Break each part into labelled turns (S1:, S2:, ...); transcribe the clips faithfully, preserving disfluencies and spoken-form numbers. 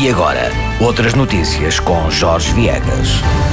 S1: E agora, outras notícias com Jorge Viegas.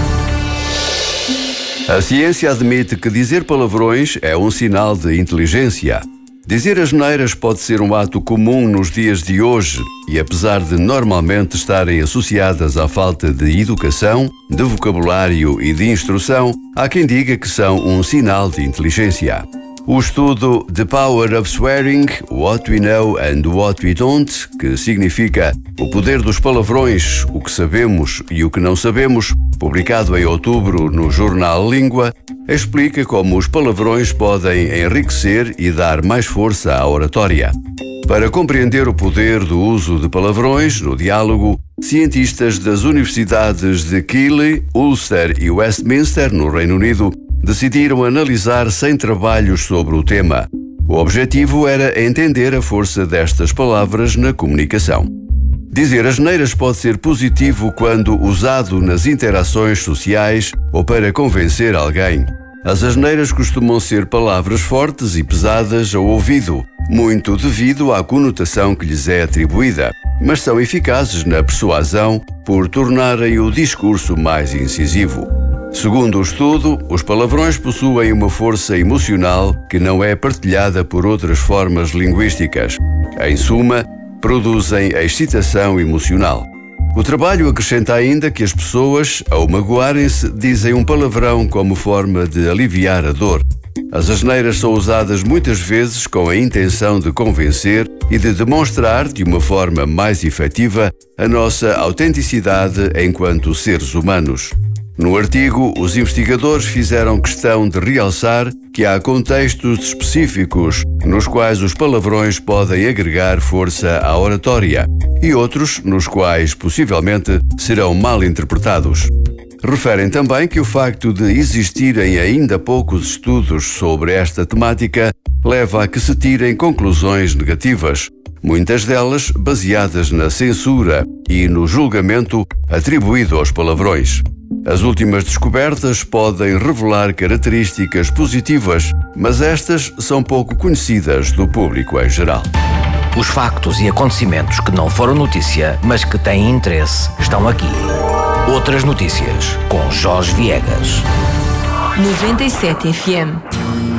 S2: A ciência admite que dizer palavrões é um sinal de inteligência. Dizer asneiras pode ser um ato comum nos dias de hoje e, apesar de normalmente estarem associadas à falta de educação, de vocabulário e de instrução, há quem diga que são um sinal de inteligência. O estudo The Power of Swearing, What We Know and What We Don't, que significa o poder dos palavrões, o que sabemos e o que não sabemos, publicado em outubro no jornal Língua, explica como os palavrões podem enriquecer e dar mais força à oratória. Para compreender o poder do uso de palavrões no diálogo, cientistas das universidades de Keele, Ulster e Westminster, no Reino Unido, decidiram analisar cem trabalhos sobre o tema. O objetivo era entender a força destas palavras na comunicação. Dizer asneiras pode ser positivo quando usado nas interações sociais ou para convencer alguém. As asneiras costumam ser palavras fortes e pesadas ao ouvido, muito devido à conotação que lhes é atribuída, mas são eficazes na persuasão por tornarem o discurso mais incisivo. Segundo o estudo, os palavrões possuem uma força emocional que não é partilhada por outras formas linguísticas. Em suma, produzem excitação emocional. O trabalho acrescenta ainda que as pessoas, ao magoarem-se, dizem um palavrão como forma de aliviar a dor. As asneiras são usadas muitas vezes com a intenção de convencer e de demonstrar de uma forma mais efetiva a nossa autenticidade enquanto seres humanos. No artigo, os investigadores fizeram questão de realçar que há contextos específicos nos quais os palavrões podem agregar força à oratória e outros nos quais, possivelmente, serão mal interpretados. Referem também que o facto de existirem ainda poucos estudos sobre esta temática leva a que se tirem conclusões negativas, muitas delas baseadas na censura e no julgamento atribuído aos palavrões. As últimas descobertas podem revelar características positivas, mas estas são pouco conhecidas do público em geral.
S1: Os factos e acontecimentos que não foram notícia, mas que têm interesse, estão aqui. Outras notícias com Jorge Viegas.
S3: noventa e sete F M.